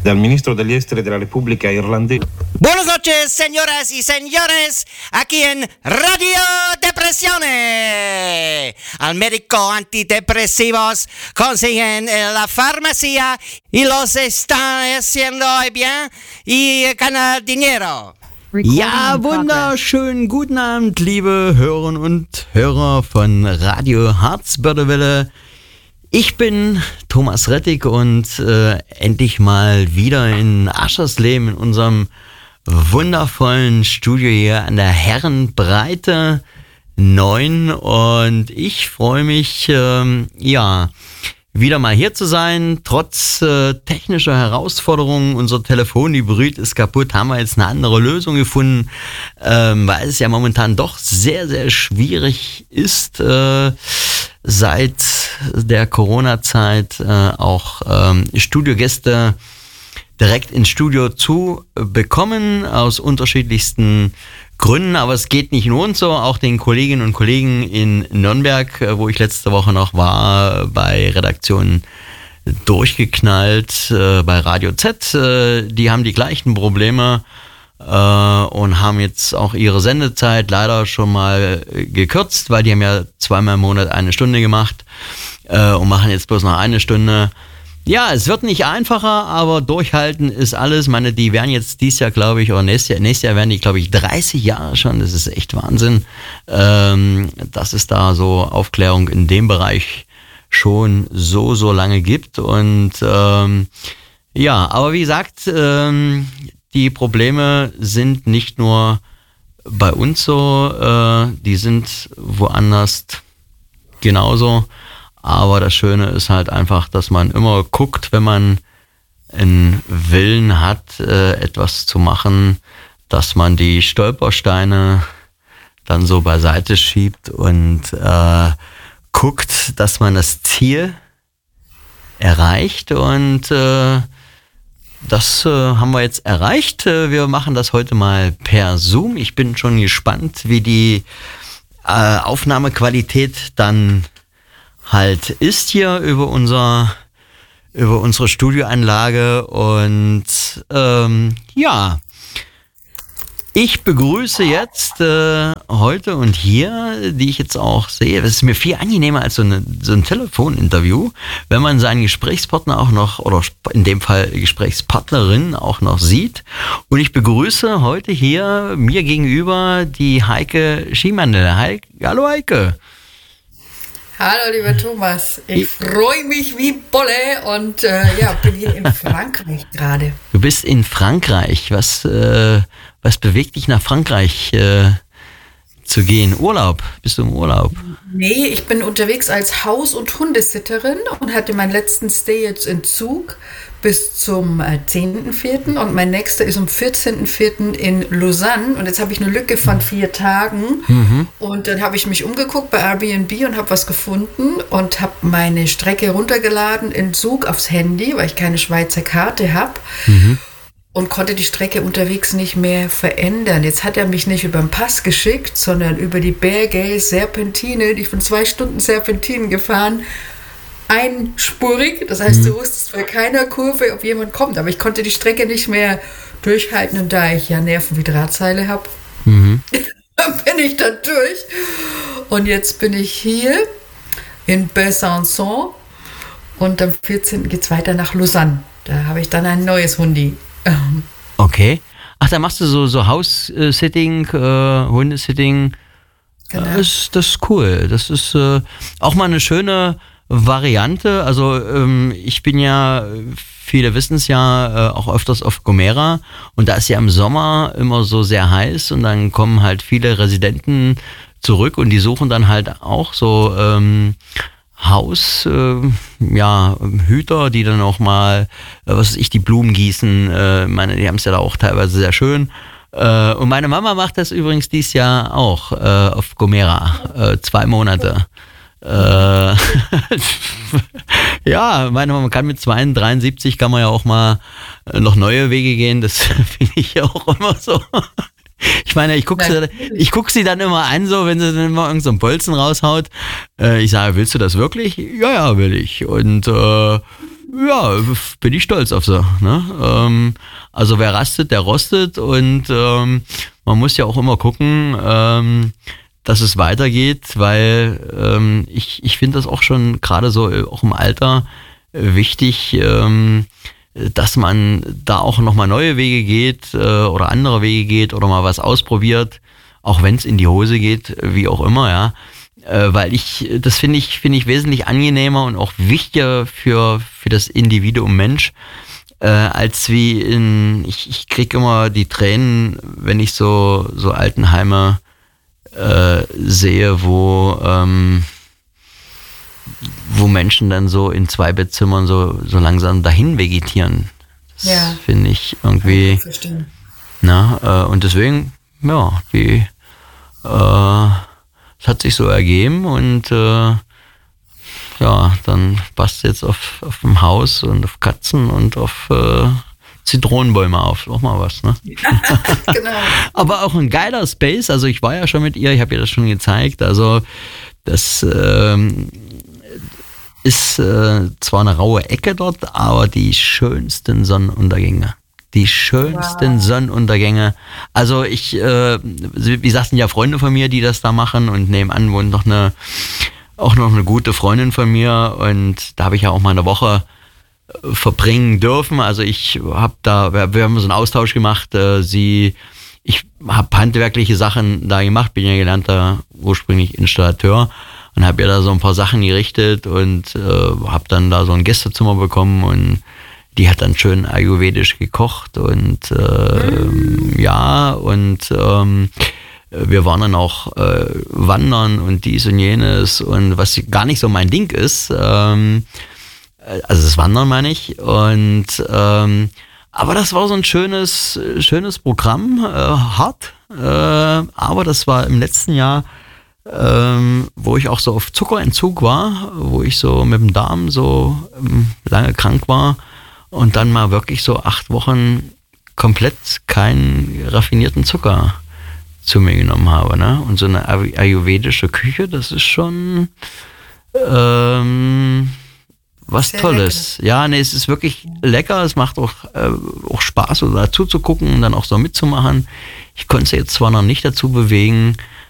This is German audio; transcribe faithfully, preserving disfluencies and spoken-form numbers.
dal ministro degli esteri della Repubblica Irlandese. Buenas noches, señoras y señores, aquí en Radio Depresione. Al médico antidepresivos consiguen en la farmacia y los están haciendo bien y ganan dinero. Ja, wunderschönen guten Abend, liebe Hörerinnen und Hörer von Radio Harzbördewelle. Ich bin Thomas Rettig und äh, endlich mal wieder in Aschersleben in unserem wundervollen Studio hier an der Herrenbreite neun und ich freue mich, ähm, ja, wieder mal hier zu sein, trotz äh, technischer Herausforderungen. Unser Telefonhybrid ist kaputt, haben wir jetzt eine andere Lösung gefunden, ähm, weil es ja momentan doch sehr, sehr schwierig ist, äh, seit der Corona-Zeit äh, auch ähm, Studiogäste direkt ins Studio zu bekommen, aus unterschiedlichsten Gründen, aber es geht nicht nur uns so, auch den Kolleginnen und Kollegen in Nürnberg, wo ich letzte Woche noch war, bei Redaktion durchgeknallt, äh, bei Radio Z, äh, die haben die gleichen Probleme äh, und haben jetzt auch ihre Sendezeit leider schon mal gekürzt, weil die haben ja zweimal im Monat eine Stunde gemacht äh, und machen jetzt bloß noch eine Stunde. Ja, es wird nicht einfacher, aber durchhalten ist alles. Ich meine, die werden jetzt dieses Jahr, glaube ich, oder nächstes Jahr, nächstes Jahr werden die, glaube ich, dreißig Jahre schon. Das ist echt Wahnsinn, ähm, dass es da so Aufklärung in dem Bereich schon so, so lange gibt. Und ähm, ja, aber wie gesagt, ähm, die Probleme sind nicht nur bei uns so, äh, die sind woanders genauso. Aber das Schöne ist halt einfach, dass man immer guckt, wenn man einen Willen hat, äh, etwas zu machen, dass man die Stolpersteine dann so beiseite schiebt und äh, guckt, dass man das Ziel erreicht. Und äh, das äh, haben wir jetzt erreicht. Wir machen das heute mal per Zoom. Ich bin schon gespannt, wie die äh, Aufnahmequalität dann halt ist hier über unser über unsere Studioanlage und ähm, ja, ich begrüße jetzt äh, heute und hier, die ich jetzt auch sehe, das ist mir viel angenehmer als so, eine, so ein Telefoninterview, wenn man seinen Gesprächspartner auch noch, oder in dem Fall Gesprächspartnerin auch noch sieht. Und ich begrüße heute hier mir gegenüber die Heike Schiemandel. Heike, hallo Heike. Hallo lieber Thomas, ich freue mich wie Bolle und äh, ja, bin hier in Frankreich gerade. Du bist in Frankreich, was, äh, was bewegt dich nach Frankreich äh, zu gehen? Urlaub, bist du im Urlaub? Nee, ich bin unterwegs als Haus- und Hundesitterin und hatte meinen letzten Stay jetzt in Zug bis zum äh, zehnten vierten und mein nächster ist am vierzehnten vierten in Lausanne und jetzt habe ich eine Lücke von vier Tagen mhm. und dann habe ich mich umgeguckt bei Airbnb und habe was gefunden und habe meine Strecke runtergeladen in Zug aufs Handy, weil ich keine Schweizer Karte habe mhm. und konnte die Strecke unterwegs nicht mehr verändern. Jetzt hat er mich nicht über den Pass geschickt, sondern über die Berge Serpentine. Ich bin zwei Stunden Serpentinen gefahren, einspurig, das heißt, du wusstest bei keiner Kurve, ob jemand kommt, aber ich konnte die Strecke nicht mehr durchhalten und da ich ja Nerven wie Drahtseile habe, mhm. bin ich da durch und jetzt bin ich hier in Besançon und am vierzehnten geht es weiter nach Lausanne. Da habe ich dann ein neues Hundi. Okay. Ach, da machst du so, so House-Sitting, äh, Hundesitting. Genau. Das ist, das ist cool. Das ist äh, auch mal eine schöne Variante. Also ähm, ich bin ja, viele wissen es ja, äh, auch öfters auf Gomera und da ist ja im Sommer immer so sehr heiß und dann kommen halt viele Residenten zurück und die suchen dann halt auch so ähm, Haus, äh, ja, Hüter, die dann auch mal, äh, was weiß ich, die Blumen gießen. Äh, meine, die haben es ja da auch teilweise sehr schön. Äh, und meine Mama macht das übrigens dieses Jahr auch äh, auf Gomera, äh, zwei Monate. Äh, ja, meine, man kann mit zweiunddreiundsiebzig kann man ja auch mal noch neue Wege gehen, das finde ich ja auch immer so. Ich meine, ich gucke sie, ich guck sie dann immer an, so wenn sie dann immer irgend so einen Bolzen raushaut. Äh, ich sage, willst du das wirklich? Ja, ja, will ich. Und äh, Ja, bin ich stolz auf so. Ne? Ähm, also wer rastet, der rostet und ähm, man muss ja auch immer gucken, ähm, dass es weitergeht, weil ähm, ich, ich finde das auch schon gerade so auch im Alter äh, wichtig, ähm, dass man da auch nochmal neue Wege geht äh, oder andere Wege geht oder mal was ausprobiert, auch wenn es in die Hose geht, wie auch immer, ja. Äh, weil ich, das finde ich, finde ich wesentlich angenehmer und auch wichtiger für, für das Individuum Mensch, äh, als wie in, ich, ich krieg immer die Tränen, wenn ich so, so Altenheime äh, sehe, wo, ähm, wo Menschen dann so in Zwei-Bettzimmern so, so langsam dahin vegetieren. Das Ja. finde ich irgendwie, Ja, verstehen. na, äh, und deswegen, ja, die, äh, es hat sich so ergeben und äh, ja, dann passt jetzt auf, auf dem Haus und auf Katzen und auf äh, Zitronenbäume auf. Auch mal was, ne? Genau. Aber auch ein geiler Space. Also ich war ja schon mit ihr, ich habe ihr das schon gezeigt. Also das ähm, ist äh, zwar eine raue Ecke dort, aber die schönsten Sonnenuntergänge. Die schönsten Wow. Sonnenuntergänge. Also ich, äh, wie sagten ja Freunde von mir, die das da machen und nebenan wohnt noch eine, auch noch eine gute Freundin von mir und da habe ich ja auch mal eine Woche äh, verbringen dürfen. Also ich habe da, wir, wir haben so einen Austausch gemacht. Äh, sie, ich habe handwerkliche Sachen da gemacht, bin ja gelernter ursprünglich Installateur und habe ja da so ein paar Sachen gerichtet und äh, habe dann da so ein Gästezimmer bekommen und die hat dann schön ayurvedisch gekocht und äh, mm. ja, und ähm, wir waren dann auch äh, wandern und dies und jenes und was gar nicht so mein Ding ist, ähm, also das Wandern meine ich und ähm, aber das war so ein schönes, schönes Programm, äh, hart, äh, aber das war im letzten Jahr, ähm, wo ich auch so auf Zuckerentzug war, wo ich so mit dem Darm so ähm, lange krank war. Und dann mal wirklich so acht Wochen komplett keinen raffinierten Zucker zu mir genommen habe. Ne? Und so eine ayurvedische Küche, das ist schon ähm, was Sehr Tolles. Lecker. Ja, nee, es ist wirklich lecker. Es macht auch, äh, auch Spaß, so dazu zu gucken und dann auch so mitzumachen. Ich konnte es jetzt zwar noch nicht dazu bewegen,